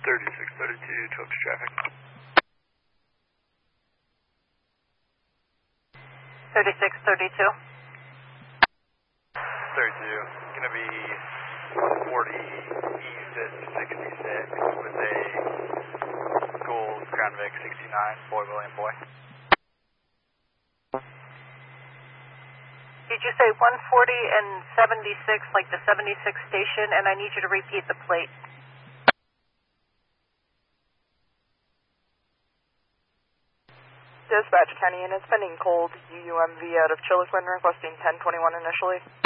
3632, Twix traffic. 3632. 32, gonna be 140 east at 66 with a Gold Crown Vic 69, boy William boy. Did you say 140 and 76, like the 76 station, and I need you to repeat the plate? Dispatch, County units pending cold UUMV out of Chiloquin requesting 1021 initially.